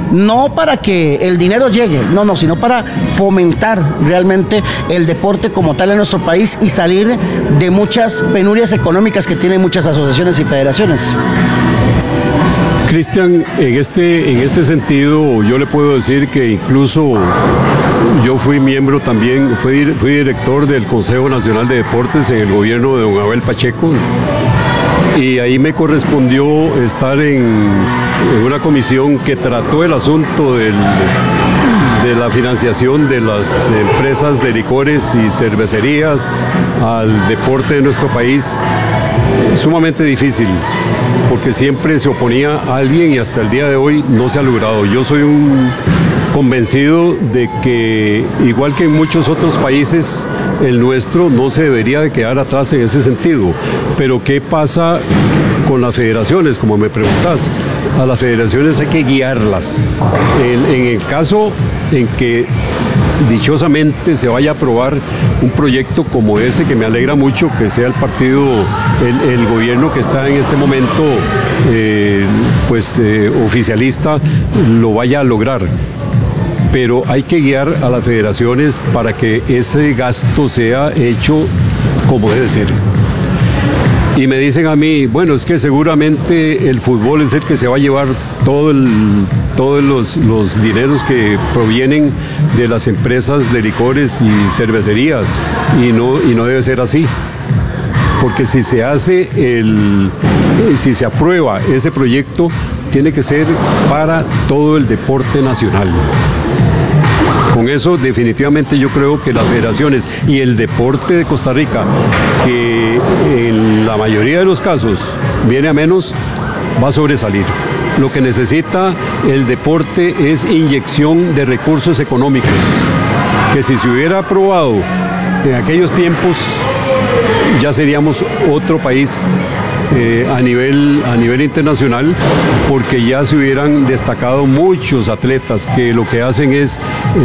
no para que el dinero llegue, no, sino para fomentar realmente el deporte como tal en nuestro país y salir de muchas penurias económicas que tienen muchas asociaciones y federaciones. Cristian, en este sentido yo le puedo decir que incluso yo fui miembro también, fui director del Consejo Nacional de Deportes en el gobierno de don Abel Pacheco, y ahí me correspondió estar en una comisión que trató el asunto de la financiación de las empresas de licores y cervecerías al deporte de nuestro país. Sumamente difícil, porque siempre se oponía a alguien y hasta el día de hoy no se ha logrado. Yo soy un convencido de que, igual que en muchos otros países, el nuestro no se debería de quedar atrás en ese sentido. Pero ¿qué pasa con las federaciones? Como me preguntas, a las federaciones hay que guiarlas. En el caso en que dichosamente se vaya a aprobar un proyecto como ese, que me alegra mucho que sea el partido, el gobierno que está en este momento oficialista, lo vaya a lograr. Pero hay que guiar a las federaciones para que ese gasto sea hecho como debe ser. Y me dicen a mí, bueno, es que seguramente el fútbol es el que se va a llevar todos los dineros que provienen de las empresas de licores y cervecerías, y no debe ser así. Porque si se aprueba ese proyecto, tiene que ser para todo el deporte nacional. Con eso definitivamente yo creo que las federaciones y el deporte de Costa Rica, que en la mayoría de los casos viene a menos, va a sobresalir. Lo que necesita el deporte es inyección de recursos económicos, que si se hubiera aprobado en aquellos tiempos, ya seríamos otro país a nivel internacional, porque ya se hubieran destacado muchos atletas que lo que hacen es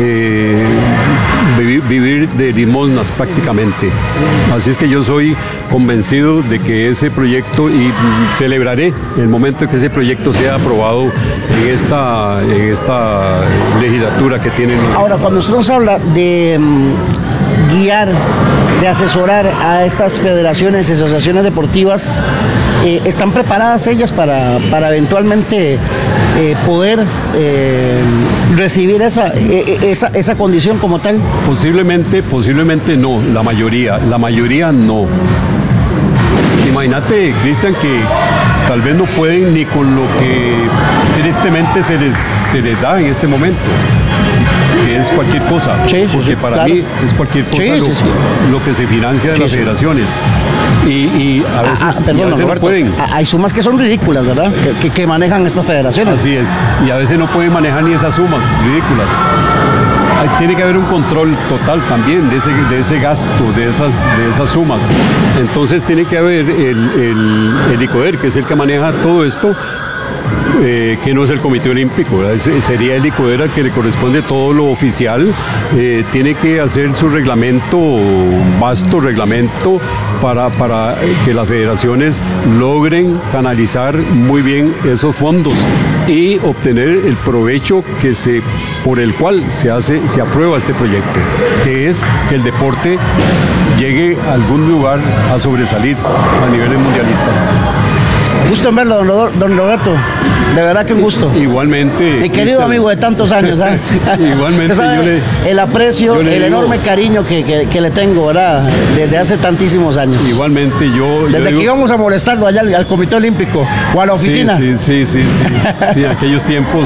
vivir de limosnas prácticamente. Así es que yo soy convencido de que ese proyecto, y celebraré el momento en que ese proyecto sea aprobado en esta legislatura que tienen. Ahora, cuando usted nos habla de guiar, de asesorar a estas federaciones y asociaciones deportivas, ¿están preparadas ellas para eventualmente poder recibir esa condición como tal? Posiblemente no, la mayoría no. Imagínate, Cristian, que tal vez no pueden ni con lo que tristemente se les da en este momento, que es cualquier cosa, porque para mí es cualquier cosa lo que se financia de las federaciones, y a veces no pueden. Hay sumas que son ridículas, ¿verdad? Que manejan estas federaciones. Así es, y a veces no pueden manejar ni esas sumas ridículas. Tiene que haber un control total también de ese gasto, de esas sumas. Entonces tiene que haber el ICODER, que es el que maneja todo esto, que no es el Comité Olímpico, ¿verdad? Sería el ICODER al que le corresponde todo lo oficial. Tiene que hacer su reglamento, vasto reglamento, para que las federaciones logren canalizar muy bien esos fondos y obtener el provecho por el cual se aprueba este proyecto, que es que el deporte llegue a algún lugar a sobresalir a niveles mundialistas. Gusto en verlo, don Roberto. De verdad que un gusto. Igualmente. Mi querido amigo de tantos años. Igualmente. El aprecio, el enorme cariño que le tengo, ¿verdad? Desde hace tantísimos años. Igualmente Desde que íbamos a molestarlo allá al Comité Olímpico o a la oficina. Sí, aquellos tiempos.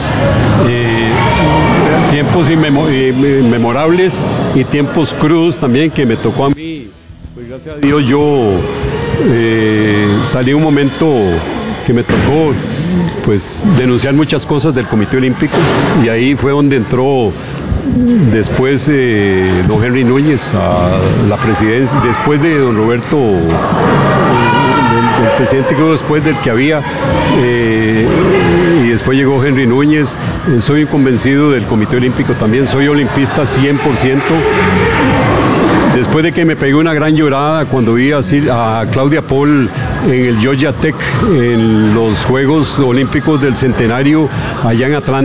Tiempos memorables y tiempos crudos también, que me tocó a mí. Pues gracias a Dios yo salí un momento que me tocó pues denunciar muchas cosas del Comité Olímpico, y ahí fue donde entró después don Henry Núñez a la presidencia, después de don Roberto, el presidente creo después del que había, y después llegó Henry Núñez. Soy convencido del Comité Olímpico también, soy olimpista 100%. Después de que me pegué una gran llorada cuando vi a Claudia Paul en el Georgia Tech en los Juegos Olímpicos del Centenario allá en Atlanta.